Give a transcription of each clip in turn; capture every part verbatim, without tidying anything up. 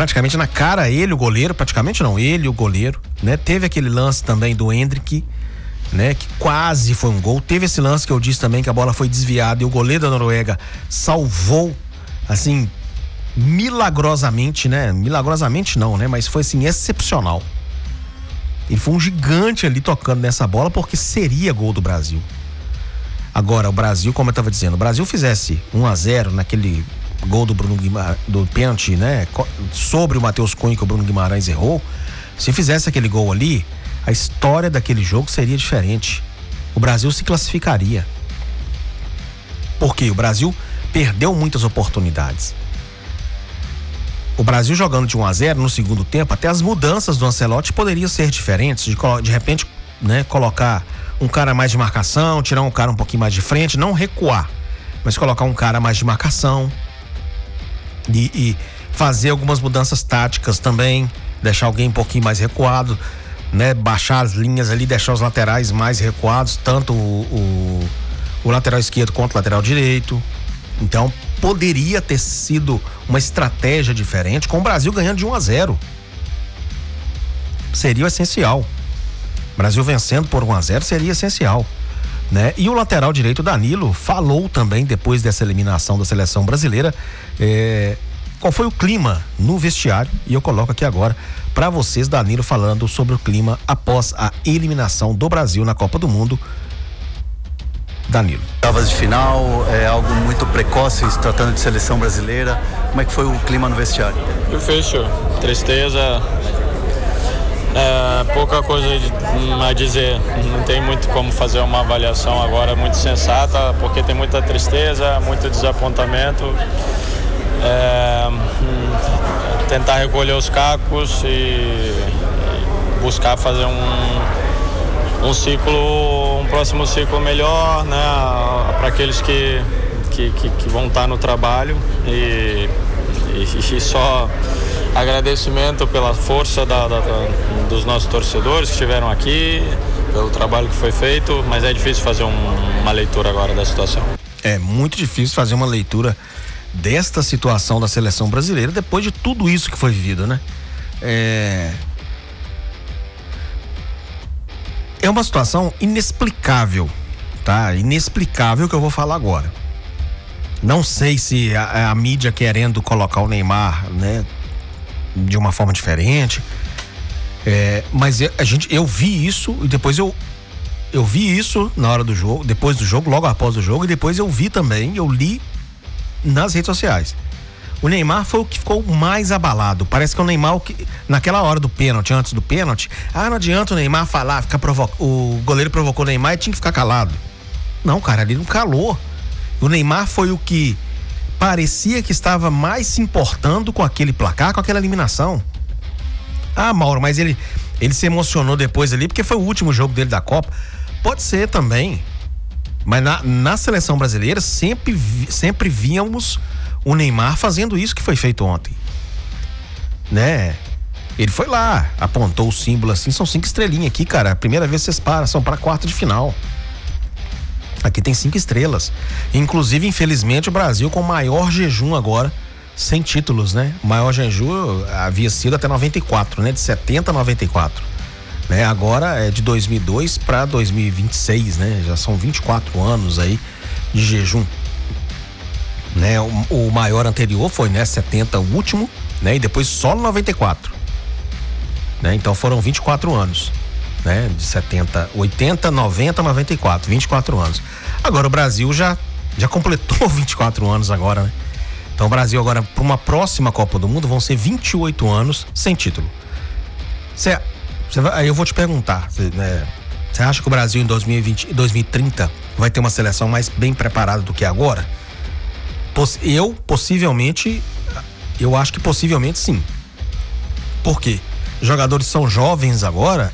praticamente na cara, ele, o goleiro, praticamente não, ele, o goleiro, né? Teve aquele lance também do Hendrick, né? Que quase foi um gol. Teve esse lance que eu disse também, que a bola foi desviada e o goleiro da Noruega salvou, assim, milagrosamente, né? Milagrosamente não, né? Mas foi, assim, excepcional. Ele foi um gigante ali tocando nessa bola, porque seria gol do Brasil. Agora, o Brasil, como eu estava dizendo, o Brasil fizesse um a zero naquele gol do Bruno Guimarães, do pênalti, né? Sobre o Matheus Cunha, que o Bruno Guimarães errou. Se fizesse aquele gol ali, a história daquele jogo seria diferente. O Brasil se classificaria. Porque o Brasil perdeu muitas oportunidades. O Brasil jogando de um a zero no segundo tempo, até as mudanças do Ancelotti poderiam ser diferentes, de, de repente, né, colocar um cara mais de marcação, tirar um cara um pouquinho mais de frente, não recuar, mas colocar um cara mais de marcação e, e fazer algumas mudanças táticas também, deixar alguém um pouquinho mais recuado, né, baixar as linhas ali, deixar os laterais mais recuados, tanto o, o, o lateral esquerdo quanto o lateral direito. Então poderia ter sido uma estratégia diferente, com o Brasil ganhando de um a zero. Seria o essencial. O Brasil vencendo por um a zero seria essencial, né? E o lateral direito Danilo falou também depois dessa eliminação da seleção brasileira, é, qual foi o clima no vestiário, e eu coloco aqui agora para vocês Danilo falando sobre o clima após a eliminação do Brasil na Copa do Mundo. Danilo. Oitavas de final, é algo muito precoce se tratando de seleção brasileira. Como é que foi o clima no vestiário? Difícil, tristeza, é, pouca coisa a dizer. Não tem muito como fazer uma avaliação agora muito sensata, porque tem muita tristeza, muito desapontamento. É, tentar recolher os cacos e, e buscar fazer um um ciclo, um próximo ciclo melhor, né, para aqueles que, que, que, que vão estar no trabalho e, e, e só agradecimento pela força da, da, da, dos nossos torcedores que estiveram aqui, pelo trabalho que foi feito, mas é difícil fazer um, uma leitura agora da situação. É muito difícil fazer uma leitura desta situação da seleção brasileira depois de tudo isso que foi vivido, né? É... É uma situação inexplicável, tá? Inexplicável que eu vou falar agora. Não sei se a, a mídia querendo colocar o Neymar, né, de uma forma diferente, é, mas a gente, eu vi isso e depois eu eu vi isso na hora do jogo, depois do jogo, logo após o jogo, e depois eu vi também, eu li nas redes sociais. O Neymar foi o que ficou mais abalado. Parece que é o Neymar, que, naquela hora do pênalti, antes do pênalti, ah, não adianta o Neymar falar, ficar provo... o goleiro provocou o Neymar e tinha que ficar calado. Não, cara, ele não calou. O Neymar foi o que parecia que estava mais se importando com aquele placar, com aquela eliminação. Ah, Mauro, mas ele, ele se emocionou depois ali, porque foi o último jogo dele da Copa. Pode ser também. Mas na, na seleção brasileira sempre, sempre víamos o Neymar fazendo isso que foi feito ontem, né? Ele foi lá, apontou o símbolo assim, são cinco estrelinhas aqui, cara. A primeira vez que vocês param, são pra quarta de final. Aqui tem cinco estrelas. Inclusive, infelizmente, o Brasil com o maior jejum agora, sem títulos, né? O maior jejum havia sido até noventa e quatro, né? De setenta a noventa e quatro. Né? Agora é de dois mil e dois para dois mil e vinte e seis, né? Já são vinte e quatro anos aí de jejum. Né, o, o maior anterior foi, né, setenta, o último, né, e depois só no noventa e quatro, né, então foram vinte e quatro anos, né, de setenta, oitenta, noventa, noventa e quatro, vinte e quatro anos. Agora o Brasil já, já completou vinte e quatro anos agora, né? Então o Brasil agora, para uma próxima Copa do Mundo, vão ser vinte e oito anos sem título. Cê, cê vai, aí eu vou te perguntar, você né, acha que o Brasil em dois mil e vinte, dois mil e trinta vai ter uma seleção mais bem preparada do que agora? Eu, possivelmente, eu acho que possivelmente sim. Por quê? Jogadores são jovens agora,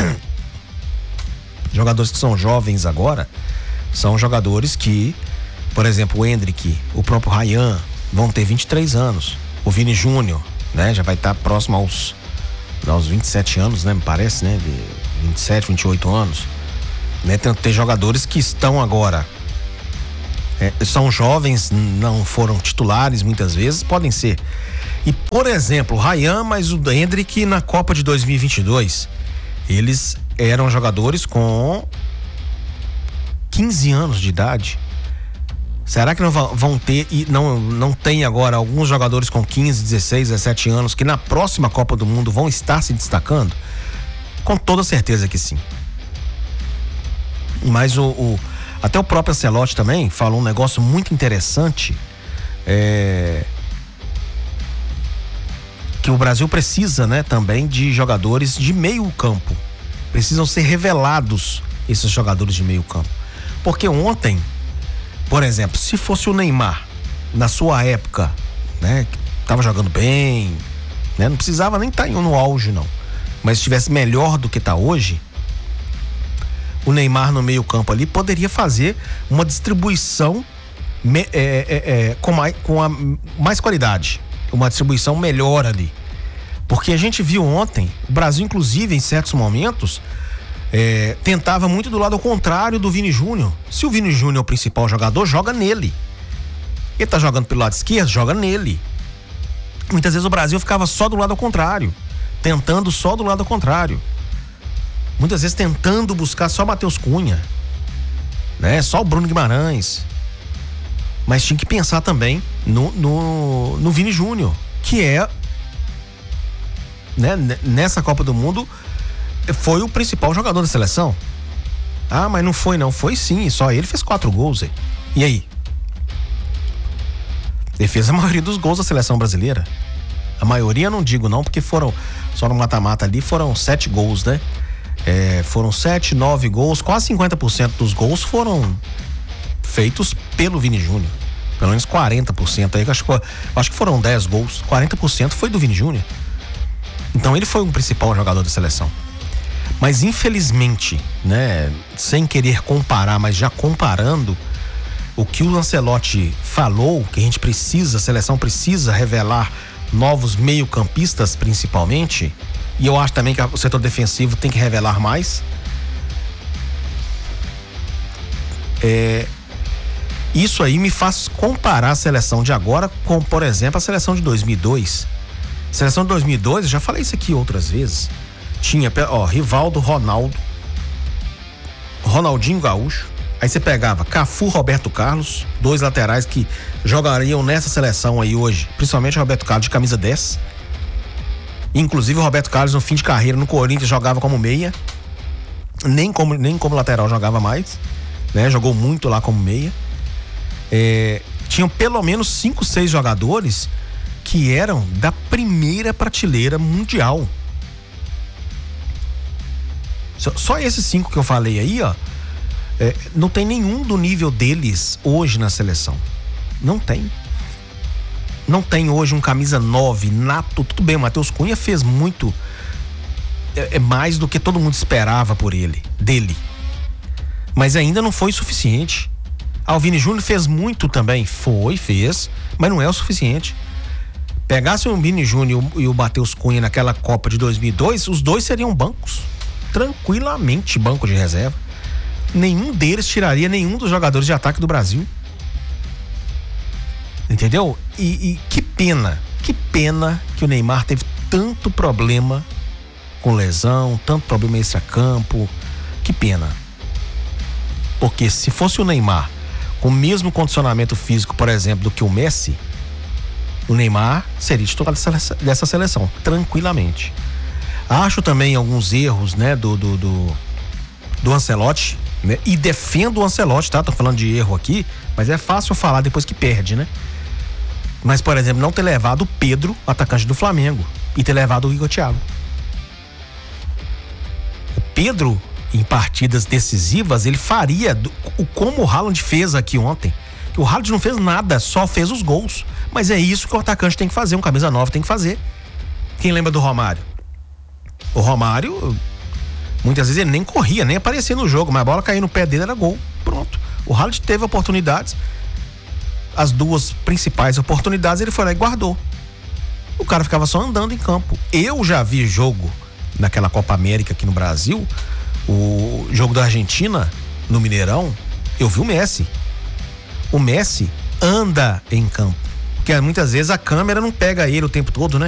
jogadores que são jovens agora, são jogadores que, por exemplo, o Hendrick, o próprio Ryan, vão ter vinte e três anos. O Vini Júnior, né, já vai estar próximo aos, aos vinte e sete anos, né, me parece, né, de vinte e sete, vinte e oito anos. Né, tem, tem jogadores que estão agora É, são jovens, não foram titulares muitas vezes, podem ser. E, por exemplo, o Ryan, mas o Hendrick na Copa de dois mil e vinte e dois, eles eram jogadores com quinze anos de idade. Será que não vão ter, e não, não tem agora alguns jogadores com quinze, dezesseis, dezessete anos que na próxima Copa do Mundo vão estar se destacando? Com toda certeza que sim. Mas o, o até o próprio Ancelotti também falou um negócio muito interessante, é, que o Brasil precisa, né, também de jogadores de meio campo. Precisam ser revelados esses jogadores de meio campo. Porque ontem, por exemplo, se fosse o Neymar, na sua época, né, que tava jogando bem, né, não precisava nem estar no auge, não. Mas se estivesse melhor do que está hoje, o Neymar no meio campo ali poderia fazer uma distribuição me, é, é, é, com, mais, com a, mais qualidade, uma distribuição melhor ali. Porque a gente viu ontem, o Brasil, inclusive, em certos momentos, É, tentava muito do lado ao contrário do Vini Júnior. Se o Vini Júnior é o principal jogador, joga nele. Ele tá jogando pelo lado esquerdo, joga nele. Muitas vezes o Brasil ficava só do lado ao contrário, tentando só do lado ao contrário. Muitas vezes tentando buscar só Matheus Cunha, né? Só o Bruno Guimarães. Mas tinha que pensar também no, no, no Vini Júnior, que é, né, nessa Copa do Mundo, foi o principal jogador da seleção. Ah, mas não foi não, foi sim, só ele fez quatro gols. Aí. E aí? Ele fez a maioria dos gols da seleção brasileira. A maioria não digo não, porque foram, só no mata-mata ali foram sete gols, né? É, foram sete, nove gols, quase cinquenta por cento dos gols foram feitos pelo Vini Júnior. Pelo menos quarenta por cento aí, acho, acho que foram dez gols, quarenta por cento foi do Vini Júnior. Então ele foi um principal jogador da seleção. Mas infelizmente, né, sem querer comparar, mas já comparando, o que o Ancelotti falou, que a gente precisa, a seleção precisa revelar novos meio-campistas principalmente, e eu acho também que o setor defensivo tem que revelar mais. É, isso aí me faz comparar a seleção de agora com, por exemplo, a seleção de dois mil e dois. A seleção de dois mil e dois, eu já falei isso aqui outras vezes. Tinha, ó, Rivaldo, Ronaldo, Ronaldinho Gaúcho. Aí você pegava Cafu, Roberto Carlos, dois laterais que jogariam nessa seleção aí hoje, principalmente o Roberto Carlos de camisa dez. Inclusive o Roberto Carlos no fim de carreira no Corinthians jogava como meia, nem como, nem como lateral jogava mais, né? Jogou muito lá como meia. É, tinham pelo menos cinco, seis jogadores que eram da primeira prateleira mundial. Só, só esses cinco que eu falei aí, ó, é, não tem nenhum do nível deles hoje na seleção. Não tem. Não tem hoje um camisa nove nato. Tudo bem, o Matheus Cunha fez muito, é, é mais do que todo mundo esperava por ele, dele. Mas ainda não foi suficiente. Ah, o Vini Júnior fez muito também. Foi, fez, mas não é o suficiente. Pegasse o Vini Júnior e o Matheus Cunha naquela Copa de dois mil e dois, os dois seriam bancos. Tranquilamente banco de reserva. Nenhum deles tiraria nenhum dos jogadores de ataque do Brasil. Entendeu? E, e que pena, que pena que o Neymar teve tanto problema com lesão, tanto problema extra-campo. Que pena. Porque se fosse o Neymar com o mesmo condicionamento físico, por exemplo, do que o Messi, o Neymar seria titular dessa seleção, tranquilamente. Acho também alguns erros, né, do, do, do, do Ancelotti, né? E defendo o Ancelotti, tá? Tô falando de erro aqui, mas é fácil falar depois que perde, né? Mas, por exemplo, não ter levado o Pedro, atacante do Flamengo, e ter levado o Igor Thiago. O Pedro, em partidas decisivas, ele faria do, o como o Haaland fez aqui ontem. Que o Haaland não fez nada, só fez os gols. Mas é isso que o atacante tem que fazer, um camisa nove tem que fazer. Quem lembra do Romário? O Romário, muitas vezes ele nem corria, nem aparecia no jogo, mas a bola caía no pé dele, era gol. Pronto. O Haaland teve oportunidades, as duas principais oportunidades ele foi lá e guardou. O cara ficava só andando em campo. Eu já vi jogo naquela Copa América aqui no Brasil, o jogo da Argentina no Mineirão, eu vi o Messi. o Messi anda em campo. Porque muitas vezes a câmera não pega ele o tempo todo, né?